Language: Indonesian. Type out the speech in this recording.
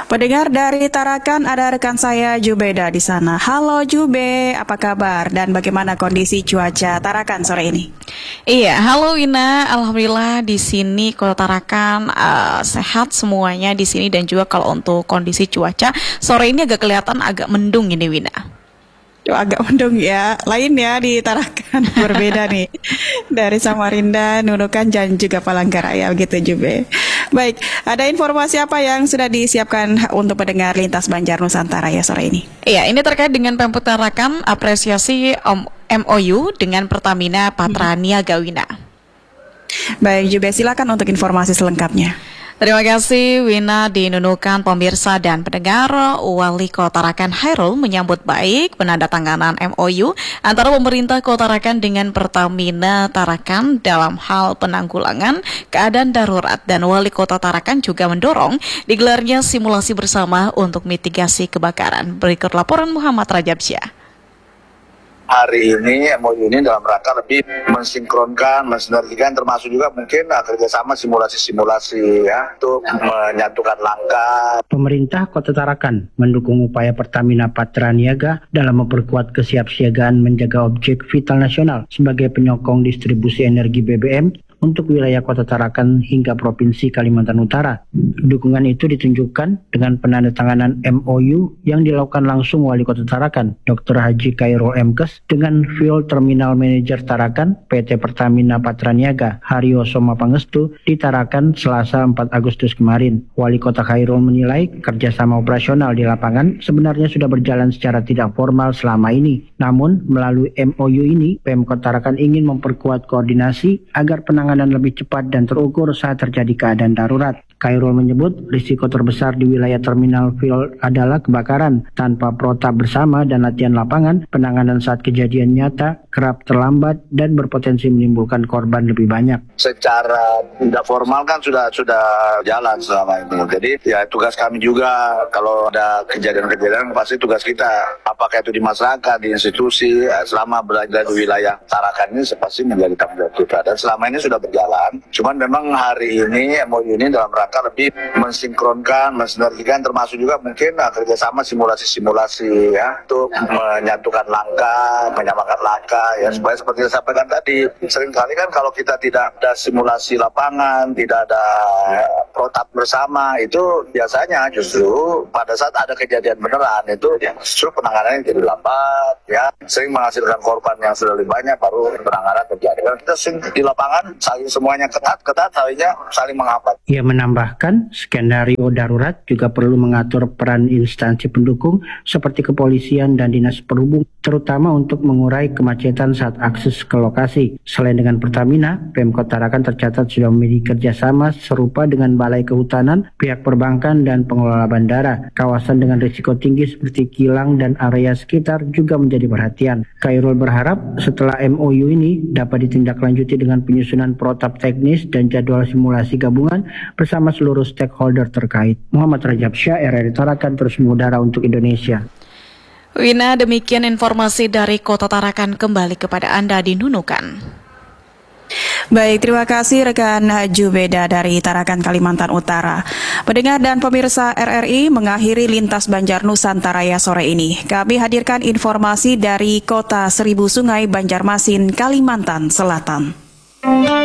Pendengar dari Tarakan, ada rekan saya Jubeda di sana. Halo Jube, apa kabar dan bagaimana kondisi cuaca Tarakan sore ini? Iya, halo Wina. Alhamdulillah di sini Kota Tarakan sehat semuanya di sini, dan juga kalau untuk kondisi cuaca sore ini agak kelihatan agak mendung ini Wina. Agak mendung ya, lain ya di Tarakan berbeda nih dari Samarinda, Nunukan dan juga Palangkaraya begitu Jube. Baik, ada informasi apa yang sudah disiapkan untuk pendengar Lintas Banjar Nusantara ya sore ini? Iya, ini terkait dengan Pemkot Tarakan apresiasi MOU dengan Pertamina Patraniaga Wina. Baik Jube, silakan untuk informasi selengkapnya. Terima kasih Wina. Di Nunukan, pemirsa dan pendengar, Wali Kota Tarakan Hairul menyambut baik penandatanganan MOU antara pemerintah Kota Tarakan dengan Pertamina Tarakan dalam hal penanggulangan keadaan darurat, dan Wali Kota Tarakan juga mendorong digelarnya simulasi bersama untuk mitigasi kebakaran. Berikut laporan Muhammad Rajabsyah. Hari ini MOU ini dalam rangka lebih mensinkronkan, mensinergikan, termasuk juga mungkin kerjasama simulasi-simulasi ya untuk menyatukan langkah. Pemerintah Kota Tarakan mendukung upaya Pertamina Patraniaga dalam memperkuat kesiapsiagaan menjaga objek vital nasional sebagai penyokong distribusi energi BBM untuk wilayah Kota Tarakan hingga Provinsi Kalimantan Utara. Dukungan itu ditunjukkan dengan penandatanganan MOU yang dilakukan langsung Wali Kota Tarakan, Dr. Haji Khairul M.Kes, dengan Field Terminal Manager Tarakan, PT Pertamina Patraniaga, Haryo Soma Pangestu, di Tarakan Selasa 4 Agustus kemarin. Wali Kota Khairul menilai kerjasama operasional di lapangan sebenarnya sudah berjalan secara tidak formal selama ini. Namun, melalui MOU ini, Pemkot Tarakan ingin memperkuat koordinasi agar penanganan lebih cepat dan terukur saat terjadi keadaan darurat. Khairul menyebut risiko terbesar di wilayah terminal field adalah kebakaran. Tanpa protap bersama dan latihan lapangan, penanganan saat kejadian nyata kerap terlambat dan berpotensi menimbulkan korban lebih banyak. Secara tidak formal kan sudah jalan selama ini. Jadi ya tugas kami juga kalau ada kejadian-kejadian pasti tugas kita. Apakah itu di masyarakat, di institusi, selama berada di wilayah Tarakan ini pasti menjadi tanggung jawab kita. Dan selama ini sudah berjalan. Cuman memang hari ini MOU ini dalam rangka lebih mensinkronkan, mensinergikan, termasuk juga mungkin kerjasama simulasi-simulasi ya untuk menyatukan langkah, menyamakan langkah ya, supaya seperti yang saya sampaikan tadi, seringkali kan kalau kita tidak ada simulasi lapangan, tidak ada protap bersama, itu biasanya justru pada saat ada kejadian beneran itu ya, justru penanganannya jadi lambat ya, sering menghasilkan korban yang sudah lebih banyak baru penanganan terjadi. Kalau kita sering di lapangan saling semuanya ketat, saling menghambat. Ia menambahkan skenario darurat juga perlu mengatur peran instansi pendukung seperti kepolisian dan dinas perhubungan, terutama untuk mengurai kemacetan saat akses ke lokasi. Selain dengan Pertamina, Pemkot Tarakan tercatat sudah memiliki kerjasama serupa dengan Balai Kehutanan, pihak perbankan, dan pengelola bandara. Kawasan dengan risiko tinggi seperti kilang dan area sekitar juga menjadi perhatian. Khairul berharap setelah MOU ini dapat ditindaklanjuti dengan penyusunan protap teknis dan jadwal simulasi gabungan bersama seluruh stakeholder terkait. Muhammad Rajabsyah, RRI Tarakan, terus mengudara untuk Indonesia. Wina, demikian informasi dari Kota Tarakan. Kembali kepada Anda di Nunukan. Baik, terima kasih rekan Jubeda dari Tarakan, Kalimantan Utara. Pendengar dan pemirsa RRI, mengakhiri Lintas Banjar Nusantara sore ini. Kami hadirkan informasi dari Kota Seribu Sungai, Banjarmasin, Kalimantan Selatan.